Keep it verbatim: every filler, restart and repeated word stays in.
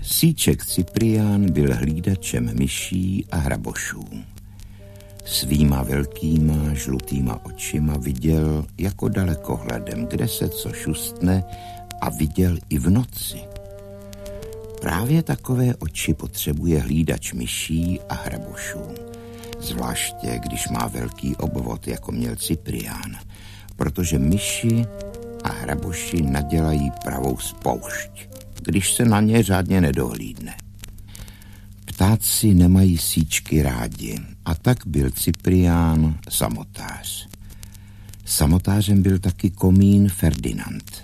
Síček Cyprián byl hlídačem myší a hrabošů. Svýma velkýma žlutýma očima viděl jako dalekohledem, kde se co šustne, a viděl i v noci. Právě takové oči potřebuje hlídač myší a hrabošů. Zvláště, když má velký obvod, jako měl Cyprián, protože myši a hraboši nadělají pravou spoušť, když se na ně řádně nedohlídne. Ptáci nemají síčky rádi, a tak byl Cyprián samotář. Samotářem byl taky komín Ferdinand.